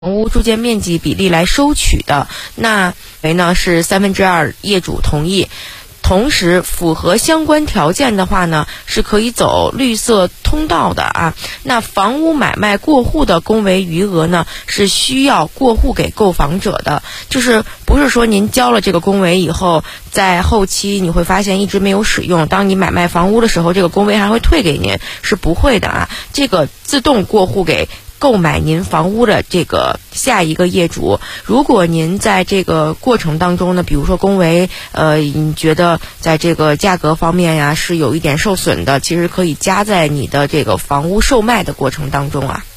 房屋住建面积比例来收取的，那是2/3业主同意，同时符合相关条件的话呢，是可以走绿色通道的啊。那房屋买卖过户的公维余额呢，是需要过户给购房者的，就是不是说您交了这个公维以后，在后期你会发现一直没有使用，当你买卖房屋的时候，这个公维还会退给您，是不会的啊。这个自动过户给购买您房屋的这个下一个业主。如果您在这个过程当中呢，比如说公维你觉得在这个价格方面呀是有一点受损的，其实可以加在你的这个房屋售卖的过程当中啊。